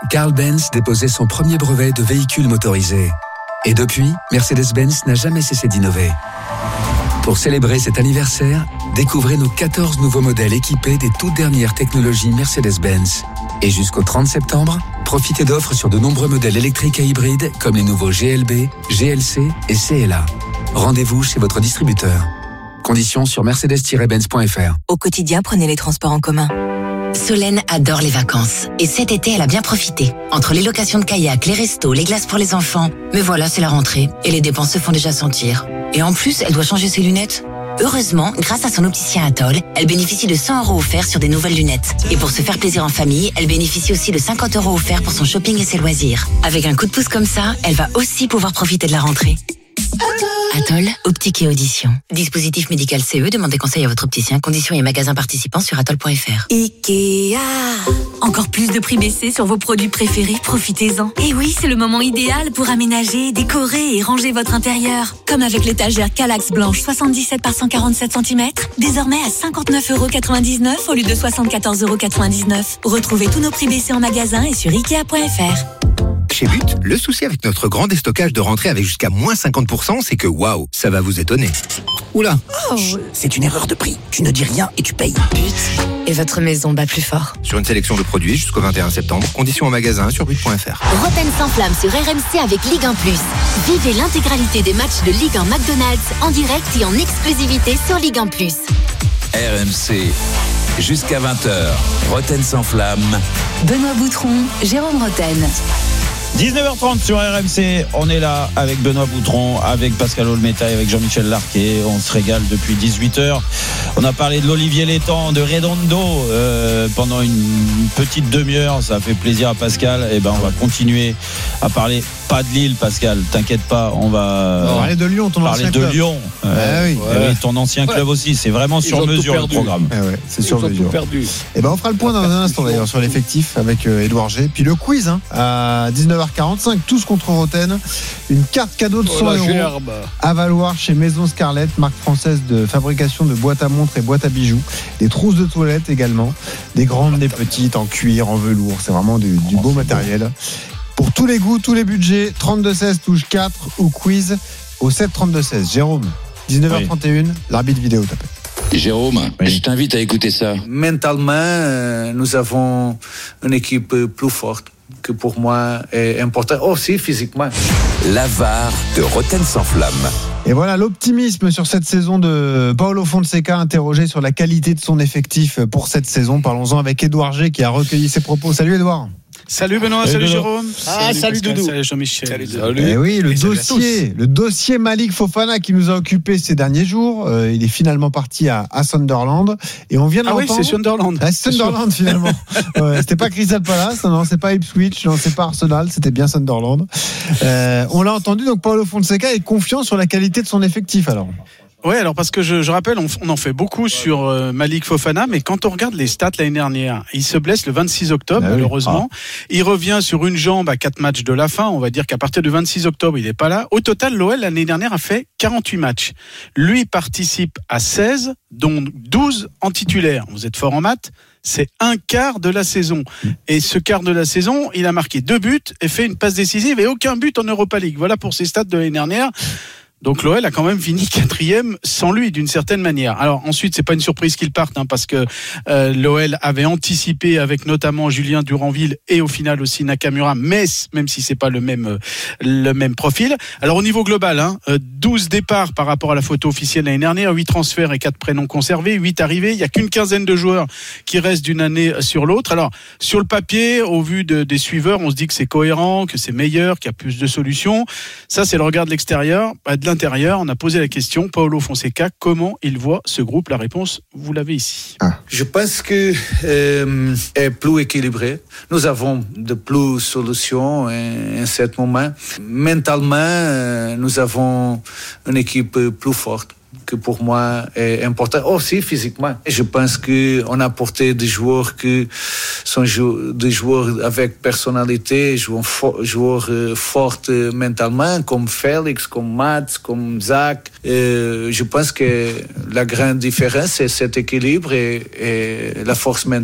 Carl Benz déposait son premier brevet de véhicule motorisé. Et depuis, Mercedes-Benz n'a jamais cessé d'innover. Pour célébrer cet anniversaire, découvrez nos 14 nouveaux modèles équipés des toutes dernières technologies Mercedes-Benz. Et jusqu'au 30 septembre, profitez d'offres sur de nombreux modèles électriques et hybrides comme les nouveaux GLB, GLC et CLA. Rendez-vous chez votre distributeur. Conditions sur mercedes-benz.fr. Au quotidien, prenez les transports en commun. Solène adore les vacances. Et cet été, elle a bien profité. Entre les locations de kayak, les restos, les glaces pour les enfants. Mais voilà, c'est la rentrée. Et les dépenses se font déjà sentir. Et en plus, elle doit changer ses lunettes. Heureusement, grâce à son opticien Atoll, elle bénéficie de 100 € offerts sur des nouvelles lunettes. Et pour se faire plaisir en famille, elle bénéficie aussi de 50 € offerts pour son shopping et ses loisirs. Avec un coup de pouce comme ça, elle va aussi pouvoir profiter de la rentrée. Atoll, optique et audition. Dispositif médical CE, demandez conseil à votre opticien. Conditions et magasins participants sur atoll.fr. Ikea. Encore plus de prix baissés sur vos produits préférés, profitez-en. Et oui, c'est le moment idéal pour aménager, décorer et ranger votre intérieur. Comme avec l'étagère Kallax blanche 77 par 147 cm, désormais à 59,99 € au lieu de 74,99 €. Retrouvez tous nos prix baissés en magasin et sur Ikea.fr. Chez But, le souci avec notre grand déstockage de rentrée avec jusqu'à moins 50%, c'est que waouh, ça va vous étonner. Oula, c'est une erreur de prix. Tu ne dis rien et tu payes. But. Et votre maison bat plus fort. Sur une sélection de produits jusqu'au 21 septembre, conditions en magasin sur but.fr. Rotten sans flamme sur RMC avec Ligue 1+. Vivez l'intégralité des matchs de Ligue 1 McDonald's en direct et en exclusivité sur Ligue 1+. RMC, jusqu'à 20h, Rotten sans flamme. Benoît Boutron, Jérôme Rotten. 19h30 sur RMC, on est là avec Benoît Boutron, avec Pascal Olmeta et avec Jean-Michel Larquet. On se régale depuis 18h. On a parlé de l'Olivier Létang, de Redondo pendant une petite demi-heure. Ça fait plaisir à Pascal. Et on va continuer à parler, pas de Lille, Pascal, t'inquiète pas. On va parler de Lyon, ton ancien club. Lyon. Oui, ton ancien club aussi. C'est vraiment sur mesure le programme. C'est sur mesure. On fera le point dans un instant d'ailleurs sur l'effectif avec Édouard G. Puis le quiz à 19h45, tous contre Rotten. Une carte cadeau de 100 € à valoir chez Maison Scarlett, marque française de fabrication de boîtes à montres et boîtes à bijoux. Des trousses de toilette également. Des grandes, des petites, en cuir, en velours. C'est vraiment du beau matériel. Pour tous les goûts, tous les budgets, 32-16 touche 4 ou quiz au 7-32-16. Jérôme, 19h31, l'arbitre vidéo t'appelle. Jérôme, je t'invite à écouter ça. Mentalement, nous avons une équipe plus forte que pour moi est important aussi physiquement. La VAR de Rotten sans flamme. Et voilà l'optimisme sur cette saison de Paulo Fonseca, interrogé sur la qualité de son effectif pour cette saison. Parlons-en avec Édouard G qui a recueilli ses propos. Salut Édouard. Salut Benoît, salut Jérôme. Salut Doudou. Salut Jean-Michel. Salut. Et oui, le dossier Malik Fofana qui nous a occupé ces derniers jours. Il est finalement parti à Sunderland. Et on vient de l'entendre. Ah oui, c'est Sunderland. C'est Sunderland finalement. C'était pas Crystal Palace, non, c'est pas Ipswich, non, c'est pas Arsenal, c'était bien Sunderland. On l'a entendu, donc Paulo Fonseca est confiant sur la qualité de son effectif alors. Oui, alors parce que je rappelle, on en fait beaucoup sur Malik Fofana, mais quand on regarde les stats l'année dernière, il se blesse le 26 octobre, malheureusement. Il revient sur une jambe à 4 matchs de la fin. On va dire qu'à partir du 26 octobre, il n'est pas là. Au total, l'OL, l'année dernière, a fait 48 matchs. Lui participe à 16, dont 12 en titulaire. Vous êtes fort en maths. C'est un quart de la saison. Et ce quart de la saison, il a marqué 2 buts et fait une passe décisive et aucun but en Europa League. Voilà pour ses stats de l'année dernière. Donc l'OL a quand même fini 4e sans lui d'une certaine manière. Alors ensuite c'est pas une surprise qu'il parte parce que l'OL avait anticipé avec notamment Julien Duranville et au final aussi Nakamura, mais même si c'est pas le même profil. Alors au niveau global, 12 départs par rapport à la photo officielle l'année dernière, 8 transferts et 4 prénoms conservés, 8 arrivés. Il y a qu'une quinzaine de joueurs qui restent d'une année sur l'autre. Alors sur le papier, au vu des suiveurs, on se dit que c'est cohérent, que c'est meilleur, qu'il y a plus de solutions. Ça c'est le regard de l'extérieur. De l'intérieur, on a posé la question, Paulo Fonseca, comment il voit ce groupe? La réponse, vous l'avez ici. Je pense que est plus équilibré. Nous avons de plus solutions en ce moment. Mentalement, nous avons une équipe plus forte que pour moi est important aussi physiquement. Je pense qu'on a apporté des joueurs qui sont des joueurs avec personnalité, joueurs forts mentalement, comme Félix, comme Mats, comme Zach. Je pense que la grande différence c'est cet équilibre et la force mentale.